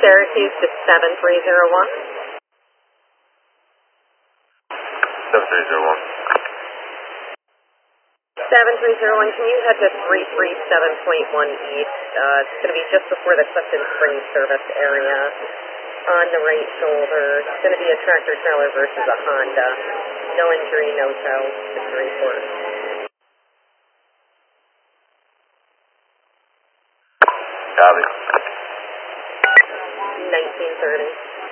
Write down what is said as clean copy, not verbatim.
Syracuse to 7301. 7301. 7301, can you head to 337.1 east? It's going to be just before the Clifton Springs service area. On the right shoulder, it's going to be a tractor trailer versus a Honda. No injury, no tow. Just a report. Copy. 1930.